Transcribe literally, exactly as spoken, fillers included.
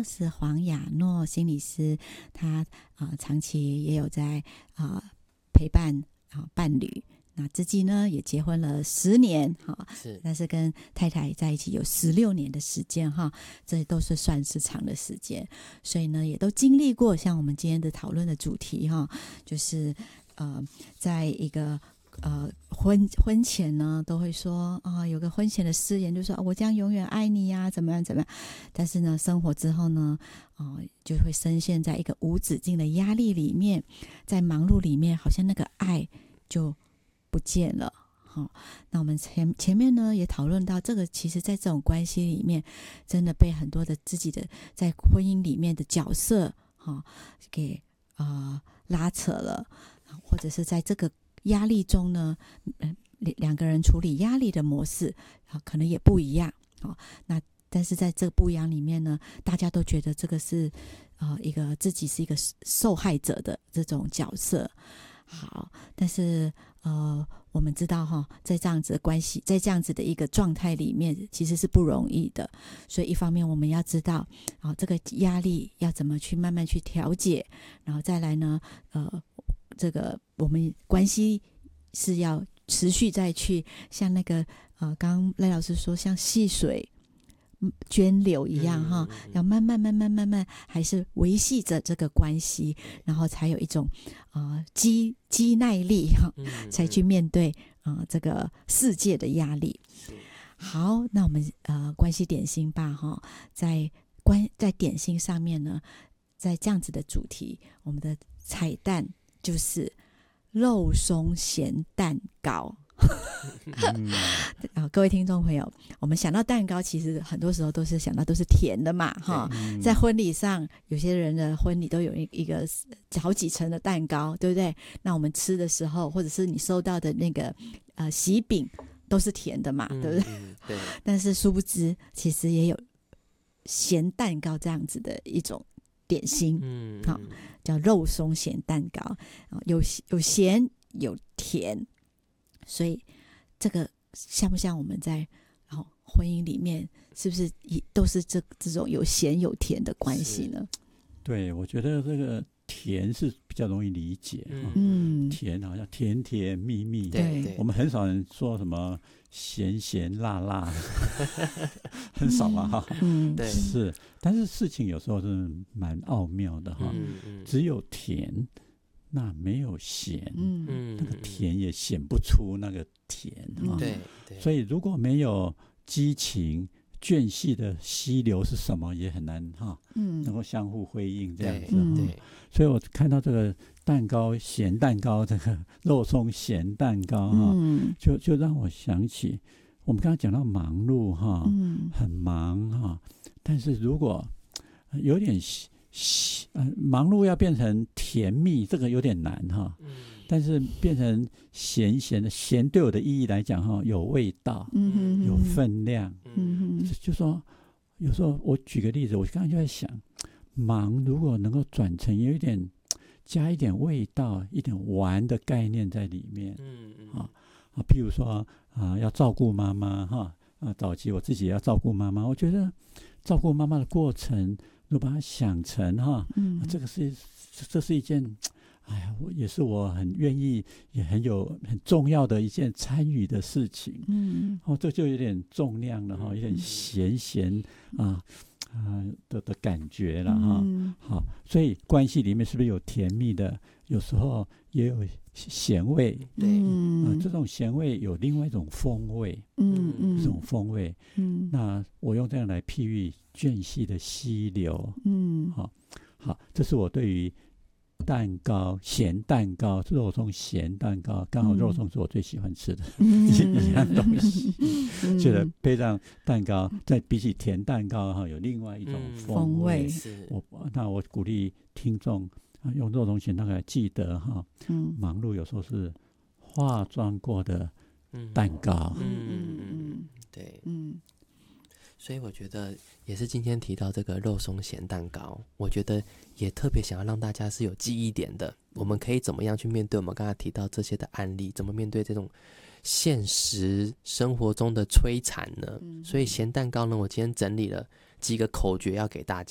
是黄雅诺心理师，他、呃、长期也有在、呃、陪伴、呃、伴侣，那自己呢也结婚了十年哈，是，但是跟太太在一起有十六年的时间哈，这都是算是长的时间，所以呢也都经历过像我们今天的讨论的主题哈，就是呃在一个呃婚婚前呢都会说啊、呃、有个婚前的誓言，就说、哦、我将永远爱你呀、啊、怎么样怎么样，但是呢生活之后呢呃就会深陷在一个无止境的压力里面，在忙碌里面好像那个爱就不见了。好，那我们前前面呢也讨论到，这个其实在这种关系里面，真的被很多的自己的在婚姻里面的角色哈给呃拉扯了，或者是在这个压力中呢，呃、两个人处理压力的模式啊可能也不一样。好，那但是在这个不一样里面呢，大家都觉得这个是呃一个自己是一个受害者的这种角色。好，但是呃，我们知道哈，在这样子的关系，在这样子的一个状态里面，其实是不容易的。所以一方面我们要知道啊、呃，这个压力要怎么去慢慢去调节，然后再来呢，呃，这个我们关系是要持续再去像那个呃，刚刚赖老师说，像细水涓流一样哈、嗯，要慢慢慢慢慢慢，还是维系着这个关系，然后才有一种呃肌肌耐力哈、嗯，才去面对呃这个世界的压力。好，那我们呃关系点心吧哈，在关在点心上面呢，在这样子的主题，我们的彩蛋就是肉松咸蛋糕。嗯啊、各位听众朋友，我们想到蛋糕，其实很多时候都是想到都是甜的嘛，哈、嗯。在婚礼上，有些人的婚礼都有一一个好几层的蛋糕，对不对？那我们吃的时候，或者是你收到的那个呃喜饼，都是甜的嘛，嗯、对不对？嗯、对。但是殊不知，其实也有咸蛋糕这样子的一种点心，嗯，好、叫肉松咸蛋糕，有有咸有甜。所以这个像不像我们在、哦、婚姻里面是不是都是这这种有咸有甜的关系呢？ 对，我觉得这个甜是比较容易理解、嗯哦、甜好像甜甜蜜蜜，对，我们很少人说什么咸咸辣辣很少嘛哈、嗯，对，是，但是事情有时候是蛮奥妙的哈、嗯嗯，只有甜那没有咸，嗯，那个甜也显不出那个甜哈、嗯，对对。所以如果没有激情、倦隙的溪流是什么，也很难哈，嗯，能够相互辉映这样子哈、嗯。所以我看到这个蛋糕咸蛋糕，这个肉松咸蛋糕哈、嗯，就就让我想起我们刚刚讲到忙碌哈，嗯，很忙哈，但是如果有点呃，忙碌要变成甜蜜，这个有点难哈、嗯。但是变成咸咸的，咸对我的意义来讲哈，有味道，嗯、有分量，嗯、就说有时候我举个例子，我刚才就在想，忙如果能够转成有一点加一点味道，一点玩的概念在里面，嗯啊啊，譬如说啊，要照顾妈妈哈啊，早期我自己也要照顾妈妈，我觉得照顾妈妈的过程。如果把它想成哈、嗯啊，这个是这是一件，哎呀，我也是我很愿意，也很有很重要的一件参与的事情。嗯，哦，这就有点重量了哈，有点咸咸啊啊的的感觉了哈。嗯、好，所以关系里面是不是有甜蜜的？有时候也有咸味，对，嗯、啊，这种咸味有另外一种风味，嗯嗯，这种风味，嗯，那我用这样来譬喻倦隙的溪流，嗯，好，好，这是我对于蛋糕咸蛋糕肉松咸蛋糕，刚好肉松是我最喜欢吃的、嗯、一样东西、嗯、觉得配上蛋糕再比起甜蛋糕哈有另外一种风味、嗯、我那我鼓励听众用肉松咸蛋糕来记得哈、嗯，忙碌有时候是化妆过的蛋糕，嗯嗯嗯，对，嗯，所以我觉得也是今天提到这个肉松咸蛋糕，我觉得也特别想要让大家是有记忆点的，我们可以怎么样去面对我们刚才提到这些的案例，怎么面对这种现实生活中的摧残呢、嗯、所以咸蛋糕呢，我今天整理了几个口诀要给大家